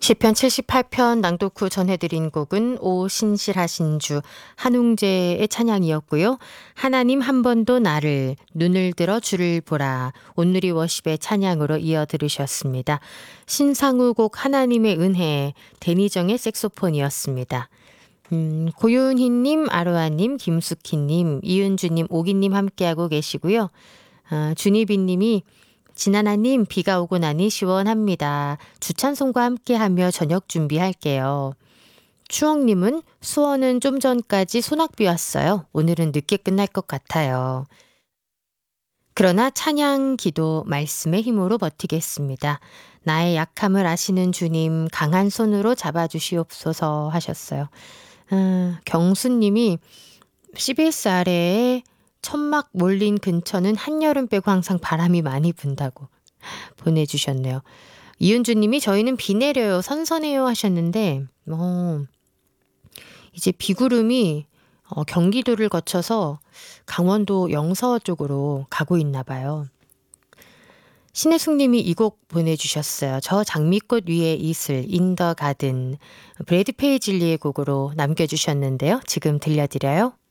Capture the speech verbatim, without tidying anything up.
시편 칠십팔 편 낭독 후 전해드린 곡은 오 신실하신 주 한웅재의 찬양이었고요. 하나님 한 번도 나를 눈을 들어 주를 보라 온누리 워십의 찬양으로 이어 들으셨습니다. 신상우 곡 하나님의 은혜 데니정의 색소폰이었습니다. 음, 고윤희님, 아로아님, 김숙희님, 이은주님, 오기님 함께하고 계시고요. 아, 준희빈님이 진하나님 비가 오고 나니 시원합니다. 주찬송과 함께하며 저녁 준비할게요. 추억님은 수원은 좀 전까지 소낙비 왔어요. 오늘은 늦게 끝날 것 같아요. 그러나 찬양, 기도, 말씀의 힘으로 버티겠습니다. 나의 약함을 아시는 주님 강한 손으로 잡아주시옵소서 하셨어요. 아, 경수님이 씨비에스 아래에 천막 몰린 근처는 한여름 빼고 항상 바람이 많이 분다고 보내주셨네요. 이은주님이 저희는 비 내려요 선선해요 하셨는데 어, 이제 비구름이 어, 경기도를 거쳐서 강원도 영서 쪽으로 가고 있나 봐요. 신혜숙님이 이 곡 보내주셨어요. 저 장미꽃 위에 이슬 인더 가든 브래드 페이즐리의 곡으로 남겨주셨는데요. 지금 들려드려요.